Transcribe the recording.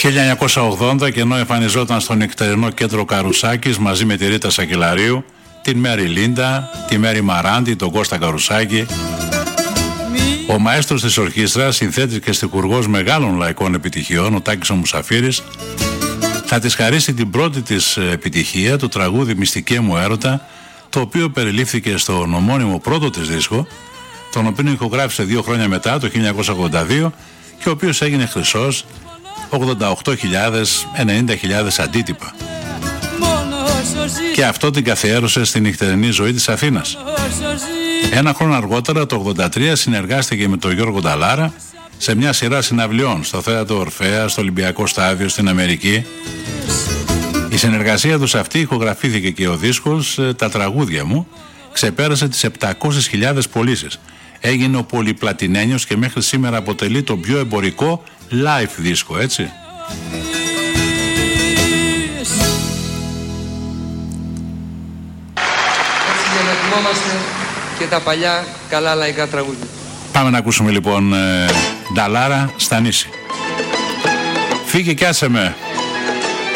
1980, και ενώ εμφανιζόταν στο νυχτερινό κέντρο Καρουσάκης μαζί με τη Ρίτα Σακελαρίου, την Μέρη Λίντα, τη Μέρη Μαράντη, τον Κώστα Καρουσάκη, ο μαέστρος της ορχήστρας, συνθέτης και στιχουργός μεγάλων λαϊκών επιτυχιών, ο Τάκης ο Μουσαφίρης, θα της χαρίσει την πρώτη της επιτυχία, το τραγούδι «Μυστικέ μου έρωτα», το οποίο περιλήφθηκε στον ομώνυμο πρώτο της δίσκο, τον οποίο ηχογράφησε 2 χρόνια μετά, το 1982, και ο οποίος έγινε χρυσός, 88.000, 90.000 αντίτυπα. Και αυτό την καθιέρωσε στην νυχτερινή ζωή της Αθήνας. 1 χρόνο αργότερα, το 1983, συνεργάστηκε με τον Γιώργο Νταλάρα σε μια σειρά συναυλιών στο Θέατρο Ορφέα, στο Ολυμπιακό Στάδιο στην Αμερική. Η συνεργασία τους αυτή ηχογραφήθηκε και ο δίσκος «Τα τραγούδια μου» ξεπέρασε τις 700.000 πωλήσεις. Έγινε ο πολυπλατινένιος και μέχρι σήμερα αποτελεί το πιο εμπορικό live δίσκο, έτσι. Έτσι για να θυμόμαστε και τα παλιά καλά λαϊκά τραγούδια. Πάμε να ακούσουμε λοιπόν Νταλάρα στα νήσι. Φύγε κι άσε με.